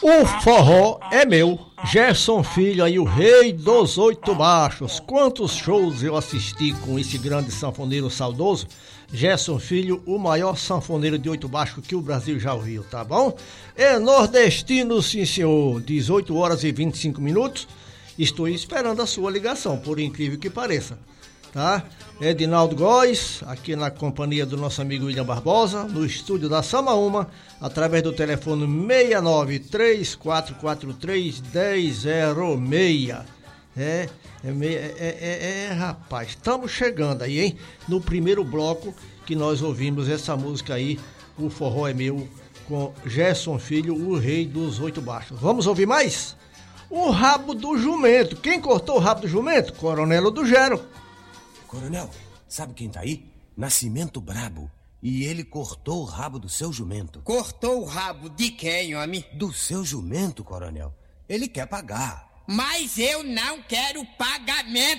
O forró é meu, Gerson Filho aí, o rei dos oito baixos. Quantos shows eu assisti com esse grande sanfoneiro saudoso, Gerson Filho, o maior sanfoneiro de oito baixos que o Brasil já ouviu, tá bom? É nordestino, sim senhor, 18 horas e 25 minutos. Estou esperando a sua ligação, por incrível que pareça, tá? Edinaldo Góes, aqui na companhia do nosso amigo William Barbosa, no estúdio da Samaúma, através do telefone 6934431006. Rapaz, estamos chegando aí, hein? No primeiro bloco que nós ouvimos essa música aí, O Forró é Meu, com Gerson Filho, o rei dos oito baixos. Vamos ouvir mais? O rabo do jumento. Quem cortou o rabo do jumento? Coronel do Gero. Coronel, sabe quem tá aí? Nascimento Brabo. E ele cortou o rabo do seu jumento. Cortou o rabo de quem, homem? Do seu jumento, coronel. Ele quer pagar. Mas eu não quero pagamento.